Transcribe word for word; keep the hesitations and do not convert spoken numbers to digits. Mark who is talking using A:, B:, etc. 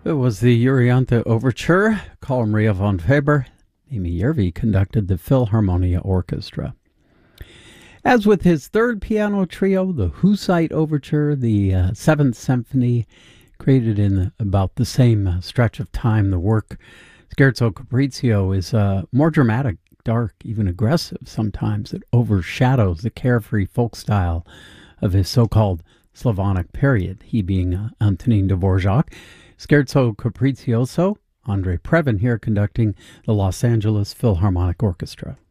A: It was the Euryanthe Overture. Carl Maria von Weber, Amy Järvi conducted the Philharmonia Orchestra. As with his third piano trio, the Hussite Overture, the uh, Seventh Symphony, created in about the same uh, stretch of time, the work Scherzo Capriccio is uh, more dramatic, dark, even aggressive sometimes. It overshadows the carefree folk style of his so-called Slavonic period, he being uh, Antonin Dvorak. Scherzo Capriccioso, Andre Previn here conducting the Los Angeles Philharmonic Orchestra.